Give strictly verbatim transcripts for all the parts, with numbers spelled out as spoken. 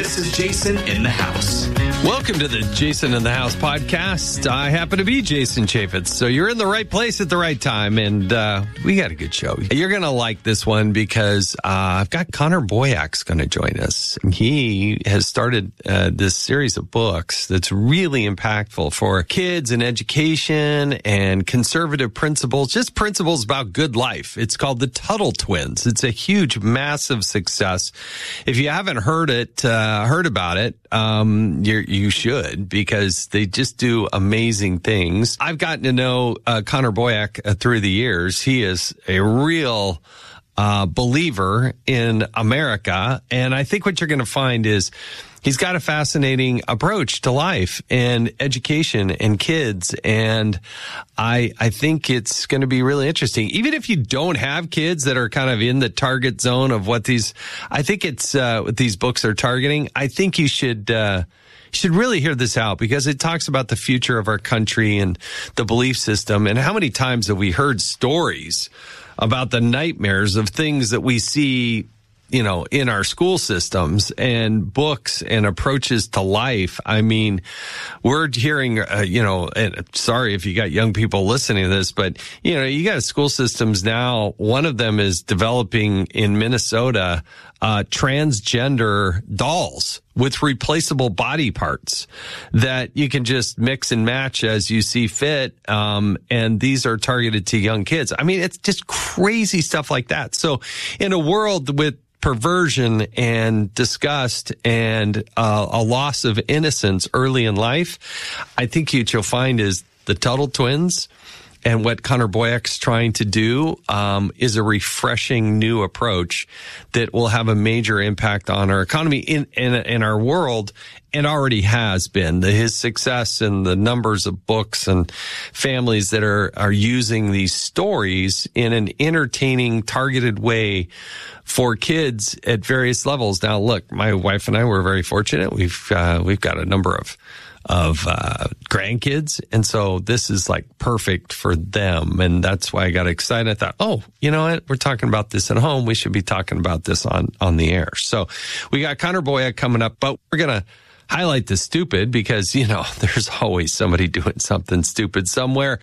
This is Jason in the House. Welcome to the Jason in the House podcast. I happen to be Jason Chaffetz, so you're in the right place at the right time, and uh, we got a good show. You're going to like this one because uh, I've got Connor Boyack's going to join us. He has started uh, this series of books that's really impactful for kids and education and conservative principles, just principles about good life. It's called The Tuttle Twins. It's a huge, massive success. If you haven't heard it, uh, heard about it, um, you're You should, because they just do amazing things. I've gotten to know uh, Connor Boyack uh, through the years. He is a real uh, believer in America. And I think what you're going to find is he's got a fascinating approach to life and education and kids. And I, I think it's going to be really interesting. Even if you don't have kids that are kind of in the target zone of what these, I think it's, uh, what these books are targeting. I think you should, uh, You should really hear this out because it talks about the future of our country and the belief system. And how many times have we heard stories about the nightmares of things that we see, you know, in our school systems and books and approaches to life. I mean, we're hearing, uh, you know, and sorry if you got young people listening to this, but, you know, you got school systems now. One of them is developing in Minnesota, uh, transgender dolls with replaceable body parts that you can just mix and match as you see fit. Um, and these are targeted to young kids. I mean, it's just crazy stuff like that. So in a world with perversion and disgust and uh, a loss of innocence early in life, I think what you'll find is the Tuttle Twins and what Connor Boyack's trying to do um, is a refreshing new approach that will have a major impact on our economy in in, in our world, and already has been. The, his success and the numbers of books and families that are are using these stories in an entertaining, targeted way for kids at various levels. Now, look, my wife and I were very fortunate. We've uh, we've got a number of of uh grandkids, and so this is like perfect for them, and that's why I got excited. I thought, oh, you know what, we're talking about this at home, we should be talking about this on on the air. So we got Connor Boyack coming up, but we're gonna highlight the stupid because, you know, there's always somebody doing something stupid somewhere.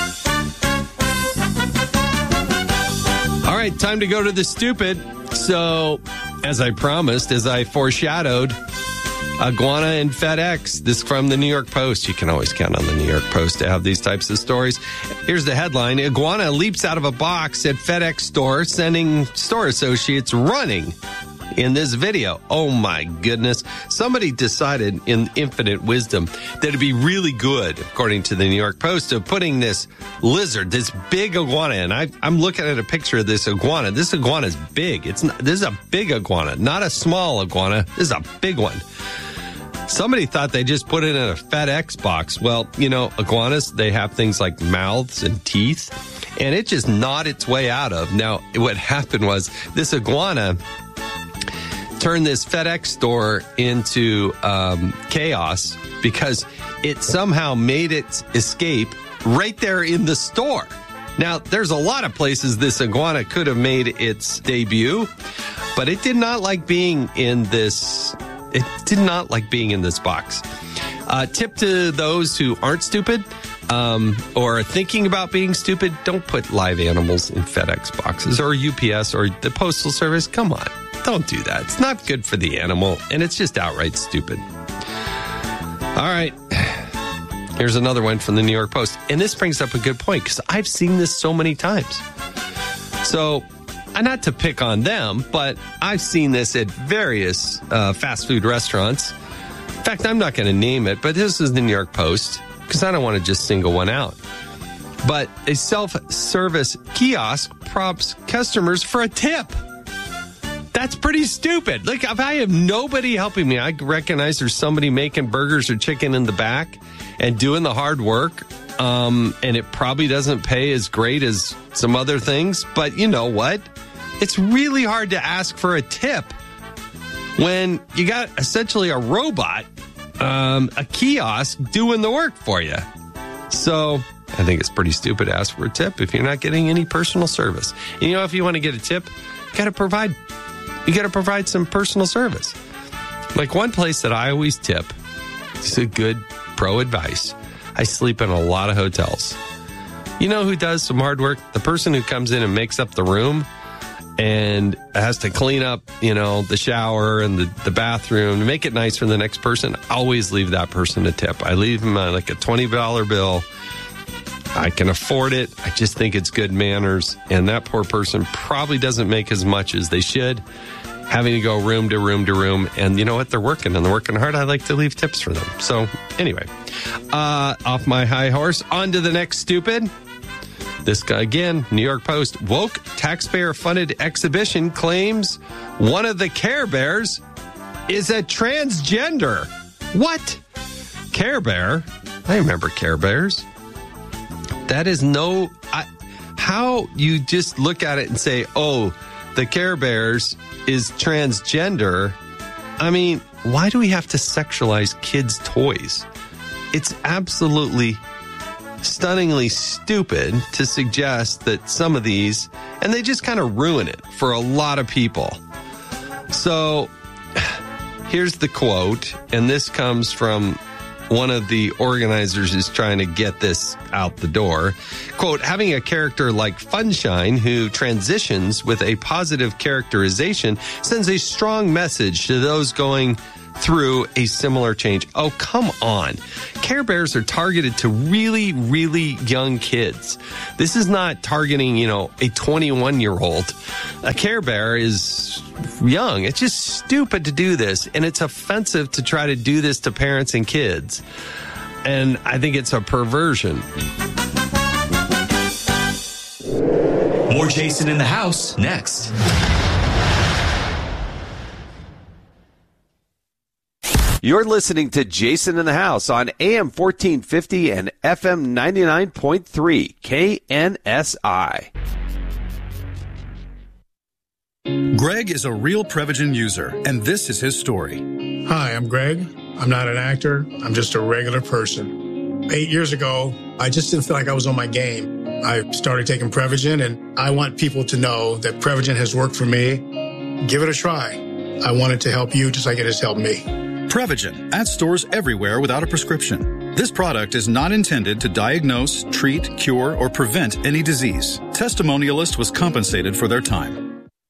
All right, time to go to the stupid. So as I promised, as I foreshadowed, Iguana and FedEx. This from the New York Post. You can always count on the New York Post to have these types of stories. Here's the headline. Iguana leaps out of a box at FedEx store, sending store associates running in this video. Oh my goodness. Somebody decided in infinite wisdom that it'd be really good, according to the New York Post, of putting this lizard, this big iguana, and I, I'm looking at a picture of this iguana. This iguana is big. It's not, this is a big iguana, not a small iguana. This is a big one. Somebody thought they just put it in a FedEx box. Well, you know, iguanas, they have things like mouths and teeth, and it just gnawed its way out of. Now, what happened was this iguana turned this FedEx store into um, chaos because it somehow made its escape right there in the store. Now, there's a lot of places this iguana could have made its debut, but it did not like being in this It did not like being in this box. Uh, tip to those who aren't stupid um, or are thinking about being stupid, don't put live animals in FedEx boxes or U P S or the Postal Service. Come on, don't do that. It's not good for the animal, and it's just outright stupid. All right. Here's another one from the New York Post. And this brings up a good point because I've seen this so many times. So, not to pick on them, but I've seen this at various uh, fast food restaurants. In fact, I'm not going to name it, but this is the New York Post because I don't want to just single one out. But a self-service kiosk prompts customers for a tip. That's pretty stupid. Like, if I have nobody helping me, I recognize there's somebody making burgers or chicken in the back and doing the hard work. Um, and it probably doesn't pay as great as some other things. But you know what? It's really hard to ask for a tip when you got essentially a robot, um, a kiosk doing the work for you. So I think it's pretty stupid to ask for a tip if you're not getting any personal service. And you know, if you want to get a tip, you got to provide, you got to provide some personal service. Like one place that I always tip, it's a good pro advice. I sleep in a lot of hotels. You know who does some hard work? The person who comes in and makes up the room and has to clean up, you know, the shower and the, the bathroom to make it nice for the next person. I always leave that person a tip. I leave them uh, like a twenty dollars bill. I can afford it. I just think it's good manners. And that poor person probably doesn't make as much as they should, having to go room to room to room. And you know what? They're working and they're working hard. I like to leave tips for them. So anyway, uh, off my high horse, on to the next stupid. This guy again, New York Post, woke taxpayer-funded exhibition claims one of the Care Bears is a transgender. What? Care Bear? I remember Care Bears. That is no... I, how you just look at it and say, oh, the Care Bears is transgender. I mean, why do we have to sexualize kids' toys? It's absolutely... stunningly stupid to suggest that some of these, and they just kind of ruin it for a lot of people. So here's the quote, and this comes from one of the organizers who's trying to get this out the door. Quote, having a character like Funshine who transitions with a positive characterization sends a strong message to those going through a similar change. Oh, come on. Care Bears are targeted to really, really young kids. This is not targeting, you know, a twenty-one-year-old. A Care Bear is young. It's just stupid to do this, and it's offensive to try to do this to parents and kids. And I think it's a perversion. More Jason in the House next. You're listening to Jason in the House on A M fourteen fifty and F M ninety-nine point three K N S I. Greg is a real Prevagen user, and this is his story. Hi, I'm Greg. I'm not an actor. I'm just a regular person. Eight years ago, I just didn't feel like I was on my game. I started taking Prevagen, and I want people to know that Prevagen has worked for me. Give it a try. I want it to help you just like it has helped me. Prevagen, at stores everywhere without a prescription. This product is not intended to diagnose, treat, cure, or prevent any disease. Testimonialist was compensated for their time.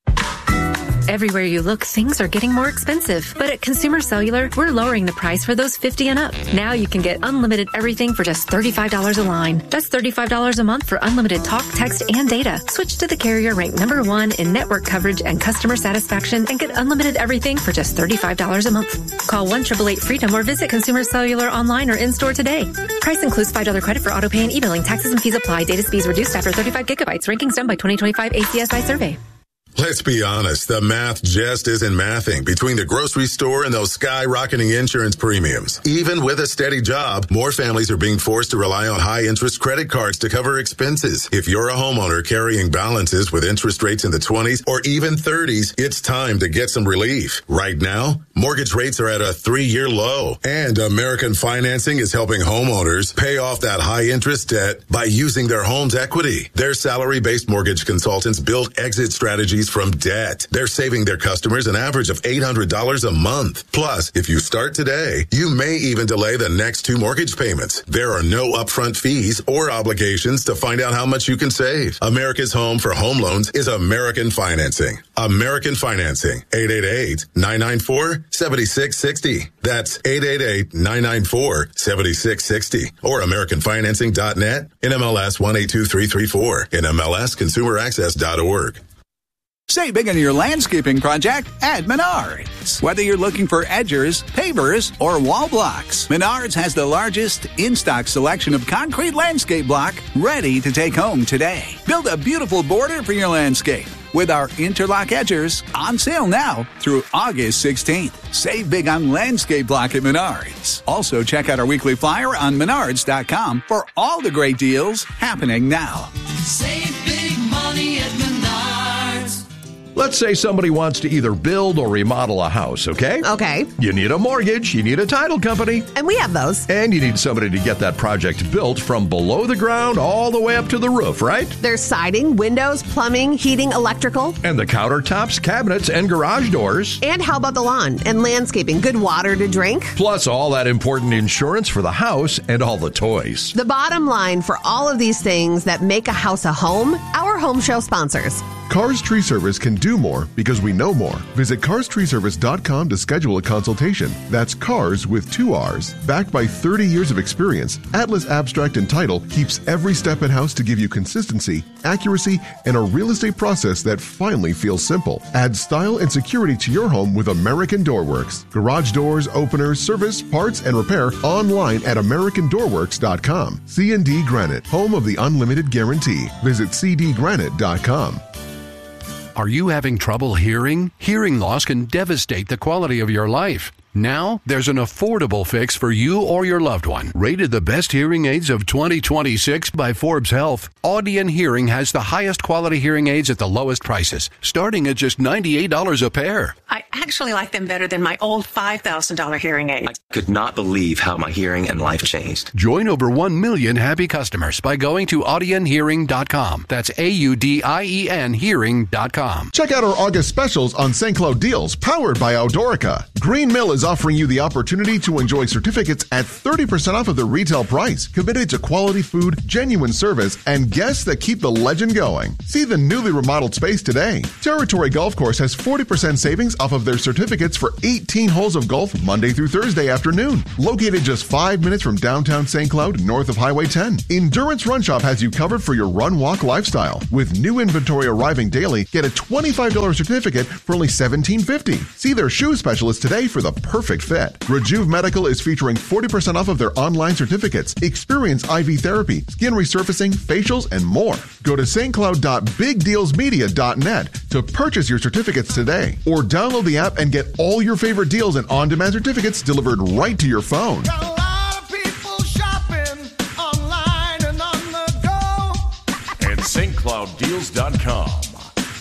Everywhere you look, things are getting more expensive. But at Consumer Cellular, we're lowering the price for those fifty and up. Now you can get unlimited everything for just thirty-five dollars a line. That's thirty-five dollars a month for unlimited talk, text, and data. Switch to the carrier ranked number one in network coverage and customer satisfaction and get unlimited everything for just thirty-five dollars a month. Call one eight eight eight freedom or visit Consumer Cellular online or in-store today. Price includes five dollars credit for auto pay and e-billing. Taxes and fees apply. Data speeds reduced after thirty-five gigabytes. Rankings done by twenty twenty-five A C S I survey. Let's be honest, the math just isn't mathing between the grocery store and those skyrocketing insurance premiums. Even with a steady job, more families are being forced to rely on high-interest credit cards to cover expenses. If you're a homeowner carrying balances with interest rates in the twenties or even thirties, it's time to get some relief. Right now, mortgage rates are at a three-year low, and American Financing is helping homeowners pay off that high-interest debt by using their home's equity. Their salary-based mortgage consultants build exit strategies from debt. They're saving their customers an average of eight hundred dollars a month. Plus, if you start today, you may even delay the next two mortgage payments. There are no upfront fees or obligations to find out how much you can save. America's home for home loans is American Financing. American Financing. eight eight eight, nine nine four, seven six six zero. That's eight eight eight, nine nine four, seven six six zero. Or American Financing dot net, N M L S one eight two three three four, N M L S consumer access dot org. Save big on your landscaping project at Menards. Whether you're looking for edgers, pavers, or wall blocks, Menards has the largest in-stock selection of concrete landscape block ready to take home today. Build a beautiful border for your landscape with our interlock edgers on sale now through August sixteenth. Save big on landscape block at Menards. Also, check out our weekly flyer on menards dot com for all the great deals happening now. Save big money at Menards. Let's say somebody wants to either build or remodel a house, okay? Okay. You need a mortgage, you need a title company. And we have those. And you need somebody to get that project built from below the ground all the way up to the roof, right? There's siding, windows, plumbing, heating, electrical. And the countertops, cabinets, and garage doors. And how about the lawn and landscaping? Good water to drink. Plus all that important insurance for the house and all the toys. The bottom line for all of these things that make a house a home, our home show sponsors. Cars Tree Service can do more because we know more. Visit cars tree service dot com to schedule a consultation. That's cars with two R's. Backed by thirty years of experience, Atlas Abstract and Title keeps every step in-house to give you consistency, accuracy, and a real estate process that finally feels simple. Add style and security to your home with American Door Works. Garage doors, openers, service, parts, and repair online at american door works dot com. C and D Granite, home of the unlimited guarantee. Visit c d granite dot com. Are you having trouble hearing? Hearing loss can devastate the quality of your life. Now, there's an affordable fix for you or your loved one. Rated the best hearing aids of twenty twenty-six by Forbes Health, Audion Hearing has the highest quality hearing aids at the lowest prices, starting at just ninety-eight dollars a pair. I actually like them better than my old five thousand dollars hearing aids. I could not believe how my hearing and life changed. Join over one million happy customers by going to audion hearing dot com. That's A U D I E N hearing dot com. Check out our August specials on Saint Cloud deals powered by Outdoorica. Green Mill is offering you the opportunity to enjoy certificates at thirty percent off of the retail price, committed to quality food, genuine service, and guests that keep the legend going. See the newly remodeled space today. Territory Golf Course has forty percent savings off of their certificates for eighteen holes of golf Monday through Thursday afternoon. Located just five minutes from downtown Saint Cloud, north of Highway ten. Endurance Run Shop has you covered for your run-walk lifestyle. With new inventory arriving daily, get a twenty-five dollars certificate for only seventeen fifty. See their shoe specialist today for the perfect fit. Rejuve Medical is featuring forty percent off of their online certificates. Experience I V therapy, skin resurfacing, facials, and more. Go to st cloud dot big deals media dot net to purchase your certificates today. Or download the app and get all your favorite deals and on-demand certificates delivered right to your phone. Got a lot of people shopping online and on the go. And st cloud deals dot com.